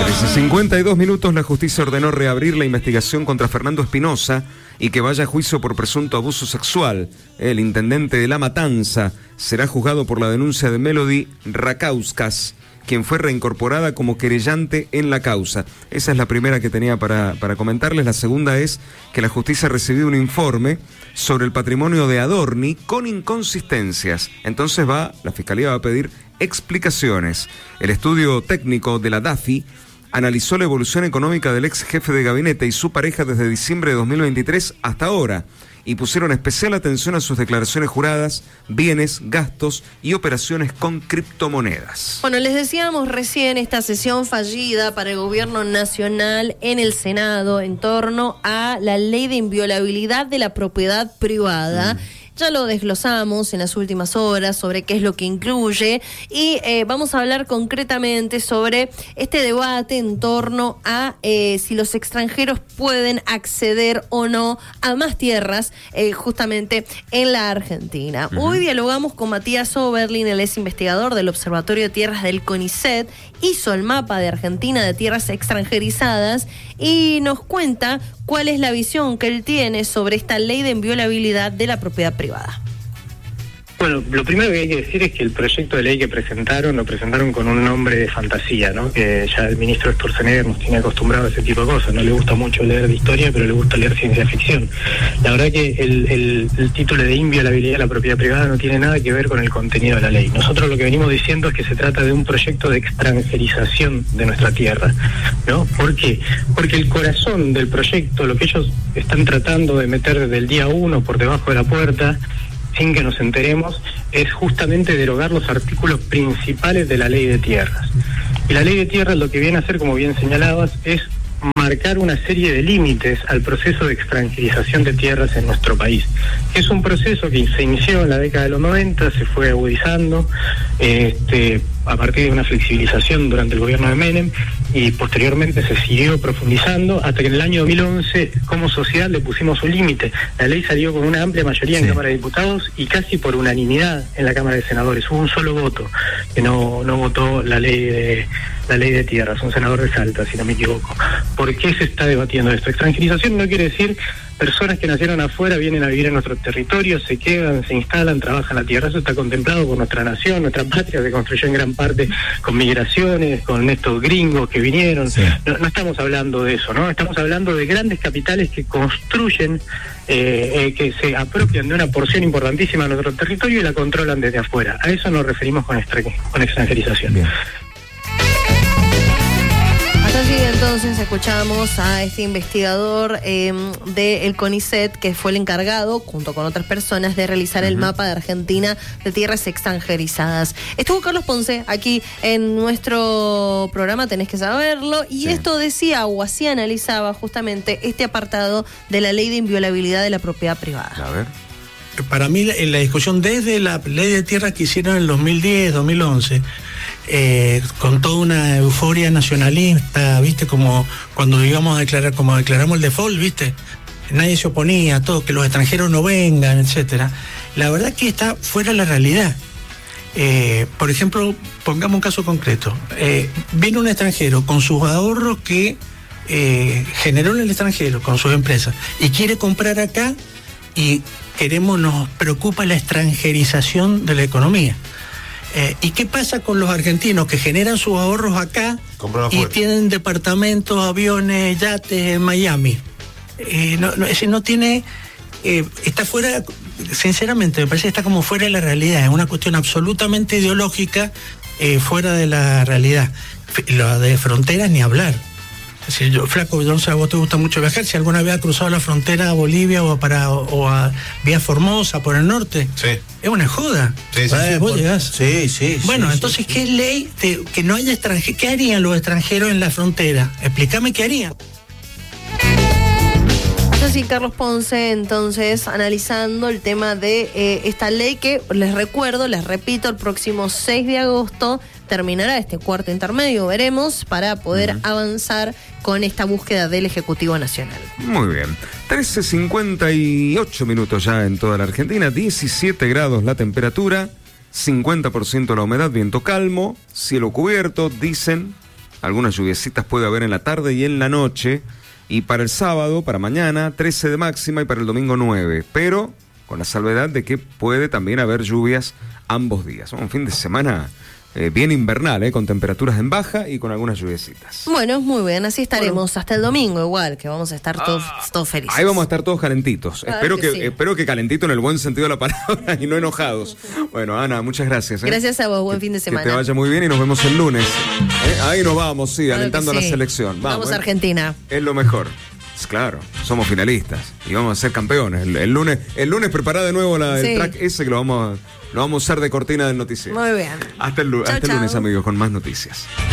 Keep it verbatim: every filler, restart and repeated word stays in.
trece cincuenta y dos minutos, la justicia ordenó reabrir la investigación contra Fernando Espinosa y que vaya a juicio por presunto abuso sexual. El intendente de La Matanza será juzgado por la denuncia de Melody Rakauskas, quien fue reincorporada como querellante en la causa. Esa es la primera que tenía para, para comentarles. La segunda es que la justicia ha recibido un informe sobre el patrimonio de Adorni con inconsistencias. Entonces va, la Fiscalía va a pedir explicaciones. El estudio técnico de la DAFI analizó la evolución económica del ex jefe de gabinete y su pareja desde diciembre de dos mil veintitrés hasta ahora, y pusieron especial atención a sus declaraciones juradas, bienes, gastos y operaciones con criptomonedas. Bueno, les decíamos recién esta sesión fallida para el gobierno nacional en el Senado en torno a la ley de inviolabilidad de la propiedad privada. Mm. Ya lo desglosamos en las últimas horas sobre qué es lo que incluye y eh, vamos a hablar concretamente sobre este debate en torno a eh, si los extranjeros pueden acceder o no a más tierras eh, justamente en la Argentina. Uh-huh. Hoy dialogamos con Matías Oberlin, él es investigador del Observatorio de Tierras del CONICET, hizo el mapa de Argentina de tierras extranjerizadas y nos cuenta cuál es la visión que él tiene sobre esta ley de inviolabilidad de la propiedad privada. Bueno, lo primero que hay que decir es que el proyecto de ley que presentaron, lo presentaron con un nombre de fantasía, ¿no? Que ya el ministro Sturzenegger nos tiene acostumbrado a ese tipo de cosas. No le gusta mucho leer de historia, pero le gusta leer ciencia ficción. La verdad que el, el, el título de inviolabilidad de la propiedad privada no tiene nada que ver con el contenido de la ley. Nosotros lo que venimos diciendo es que se trata de un proyecto de extranjerización de nuestra tierra, ¿no? ¿Por qué? Porque el corazón del proyecto, lo que ellos están tratando de meter desde el día uno por debajo de la puerta, sin que nos enteremos, es justamente derogar los artículos principales de la ley de tierras. Y la ley de tierras lo que viene a hacer, como bien señalabas, es marcar una serie de límites al proceso de extranjerización de tierras en nuestro país. Es un proceso que se inició en la década de los noventa, se fue agudizando este, a partir de una flexibilización durante el gobierno de Menem y posteriormente se siguió profundizando hasta que en el año dos mil once como sociedad le pusimos un límite. La ley salió con una amplia mayoría en sí. Cámara de Diputados y casi por unanimidad en la Cámara de Senadores. Hubo un solo voto que no, no votó la ley de la ley de tierras, un senador de Salta, si no me equivoco. ¿Por qué se está debatiendo esto? Extranjerización no quiere decir personas que nacieron afuera, vienen a vivir en nuestro territorio, se quedan, se instalan, trabajan la tierra. Eso está contemplado por nuestra nación, nuestra patria se construyó en gran parte con migraciones, con estos gringos que vinieron. Sí. No, no estamos hablando de eso, ¿no? Estamos hablando de grandes capitales que construyen, eh, eh, que se apropian de una porción importantísima de nuestro territorio y la controlan desde afuera. A eso nos referimos con, extra, con extranjerización. Bien. Así entonces escuchamos a este investigador eh, del CONICET, que fue el encargado, junto con otras personas, de realizar uh-huh. el mapa de Argentina de tierras extranjerizadas. Estuvo Carlos Ponce aquí en nuestro programa, tenés que saberlo, y sí. esto decía o así analizaba justamente este apartado de la ley de inviolabilidad de la propiedad privada. A ver. Para mí la, la discusión desde la ley de tierras que hicieron en el dos mil diez, dos mil once, eh, con toda una euforia nacionalista, viste, como cuando íbamos a declarar, como declaramos el default, viste, nadie se oponía, todo, que los extranjeros no vengan, etcétera. La verdad que está fuera de la realidad. Eh, por ejemplo, pongamos un caso concreto. Eh, viene un extranjero con sus ahorros que eh, generó en el extranjero, con sus empresas, y quiere comprar acá, y queremos, nos preocupa la extranjerización de la economía. Eh, ¿Y qué pasa con los argentinos que generan sus ahorros acá y tienen departamentos, aviones, yates en Miami? Eh, no, no, ese no tiene, eh, está fuera, sinceramente me parece que está como fuera de la realidad, es una cuestión absolutamente ideológica, eh, fuera de la realidad. Lo de fronteras ni hablar. Es decir, yo, flaco, yo no sé, a vos te gusta mucho viajar, si alguna vez has cruzado la frontera a Bolivia o, para, o, o a Vía Formosa por el norte, sí. Es una joda. Sí, sí, ¿Vos por... llegás? Sí, sí. Bueno, sí, entonces, sí, ¿qué sí. ley de, que no haya extranjeros? ¿Qué harían los extranjeros en la frontera? Explícame qué harían. Sí, Carlos Ponce, entonces, analizando el tema de eh, esta ley que, les recuerdo, les repito, el próximo seis de agosto terminará este cuarto intermedio, veremos, para poder uh-huh. avanzar con esta búsqueda del Ejecutivo Nacional. Muy bien. trece cincuenta y ocho minutos ya en toda la Argentina, diecisiete grados la temperatura, cincuenta por ciento la humedad, viento calmo, cielo cubierto, dicen algunas lluviecitas puede haber en la tarde y en la noche. Y para el sábado, para mañana, trece de máxima y para el domingo nueve. Pero con la salvedad de que puede también haber lluvias ambos días. Un fin de semana eh, bien invernal, eh, con temperaturas en baja y con algunas lluviecitas. Bueno, muy bien, así estaremos Bueno. hasta el domingo igual, que vamos a estar todos, Ah, todos felices. Ahí vamos a estar todos calentitos. Claro Espero que que, sí. espero que calentito en el buen sentido de la palabra y no enojados. Bueno, Ana, muchas gracias. ¿eh? Gracias a vos, buen fin de Que semana. te vaya muy bien y nos vemos el lunes. ¿eh? Ahí nos vamos, sí, Claro que alentando a sí. la selección. Vamos ¿eh? a Argentina. Es lo mejor. Claro, somos finalistas y vamos a ser campeones. El, el lunes, el lunes prepara de nuevo la, Sí. el track ese que lo vamos a, lo vamos a usar de cortina del noticiero. Muy bien. Hasta el, lu- Chau, hasta el chau. lunes, amigos, con más noticias.